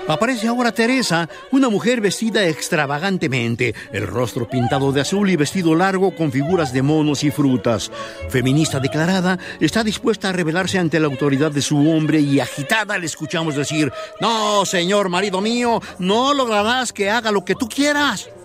Aparece ahora Teresa, una mujer vestida extravagantemente, el rostro pintado de azul y vestido largo con figuras de monos y frutas. Feminista declarada, está dispuesta a rebelarse ante la autoridad de su hombre y agitada le escuchamos decir: «No, señor marido mío, no lograrás que haga lo que tú quieras».